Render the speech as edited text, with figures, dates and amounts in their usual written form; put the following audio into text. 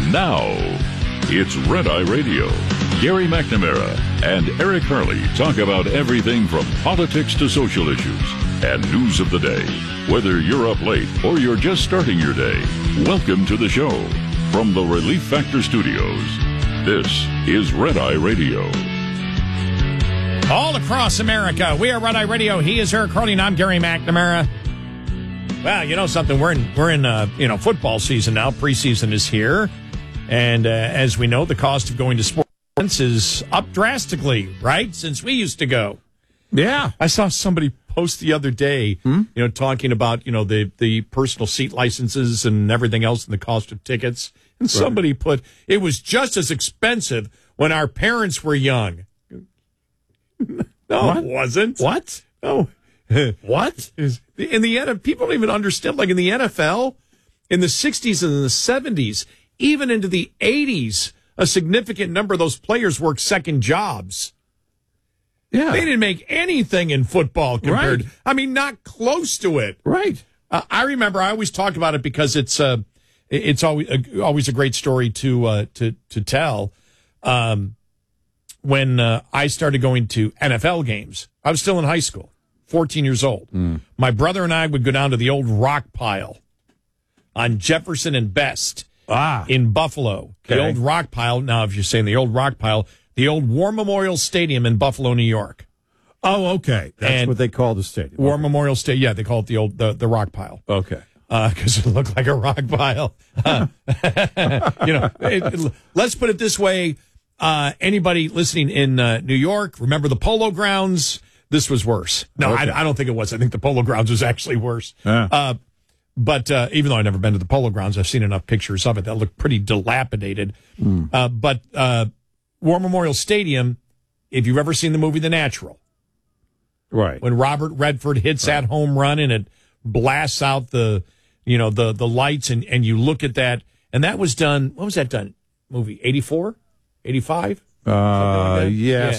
Now, it's Red Eye Radio. Gary McNamara and Eric Harley talk about everything from politics to social issues and news of the day. Whether you're up late or you're just starting your day, welcome to the show. From the Relief Factor Studios, this is Red Eye Radio. All across America, we are Red Eye Radio. He is Eric Harley, and I'm Gary McNamara. Well, you know something? We're in football season now. Preseason is here. And as we know, the cost of going to sports is up drastically, right? Since we used to go. Yeah. I saw somebody post the other day, talking about, the personal seat licenses and everything else and the cost of tickets. And somebody put, it was just as expensive when our parents were young. No, What? It wasn't. What? No. What? In the NFL, people don't even understand, like in the NFL, in the 60s and the 70s, even into the 80s, a significant number of those players worked second jobs. Yeah. They didn't make anything in football compared. Right. I mean, not close to it. Right. I remember I always talk about it because it's always a great story to tell. When I started going to NFL games, I was still in high school, 14 years old. My brother and I would go down to the old rock pile on Jefferson and Best in Buffalo. Okay. The old rock pile. Now, if you're saying the old rock pile, the old War Memorial Stadium in Buffalo, New York. Oh, okay. That's what they call the stadium. War Memorial Stadium. Yeah, they call it the rock pile. Okay. Because it looked like a rock pile. Let's put it this way. Anybody listening in New York, remember the Polo Grounds? This was worse. No, Okay. I don't think it was. I think the Polo Grounds was actually worse. Yeah. But even though I've never been to the Polo Grounds, I've seen enough pictures of it that look pretty dilapidated. But War Memorial Stadium, if you've ever seen the movie The Natural, Right. when Robert Redford hits that home run and it blasts out the lights and you look at that, and that was done, when was that done? Movie 84? 85? Yeah.